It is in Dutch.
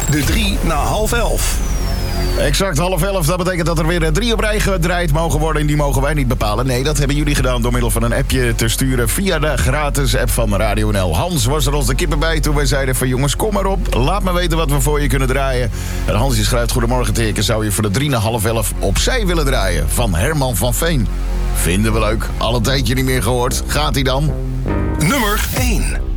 De 3 na half 11. Exact 10:30. Dat betekent dat er weer 3 op rij gedraaid mogen worden. En die mogen wij niet bepalen. Nee, dat hebben jullie gedaan door middel van een appje te sturen via de gratis app van Radio NL. Hans was er als de kippen bij toen wij zeiden van jongens, kom maar op. Laat me weten wat we voor je kunnen draaien. En Hans die schrijft: goedemorgen teken, zou je voor de 3 na half 11 opzij willen draaien? Van Herman van Veen. Vinden we leuk. Al een tijdje niet meer gehoord. Gaat hij dan? Nummer 1.